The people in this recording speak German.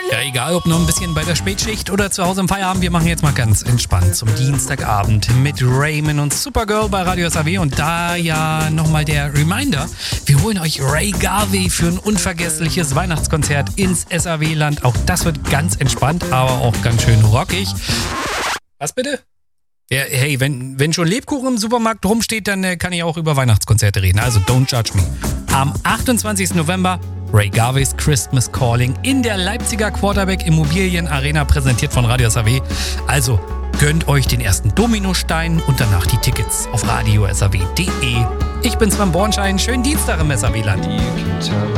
Ja, egal, ob noch ein bisschen bei der Spätschicht oder zu Hause im Feierabend, wir machen jetzt mal ganz entspannt zum Dienstagabend mit Raymond und Supergirl bei Radio SAW. Und da ja nochmal der Reminder, wir holen euch Ray Garvey für ein unvergessliches Weihnachtskonzert ins SAW-Land. Auch das wird ganz entspannt, aber auch ganz schön rockig. Was bitte? Ja, hey, wenn schon Lebkuchen im Supermarkt rumsteht, dann kann ich auch über Weihnachtskonzerte reden. Also don't judge me. Am 28. November Ray Garveys Christmas Calling in der Leipziger Quarterback Immobilien Arena, präsentiert von Radio SAW. Also gönnt euch den ersten Dominostein und danach die Tickets auf radiosaw.de. Ich bin Sven Bornschein. Schönen Dienstag im SAW-Land.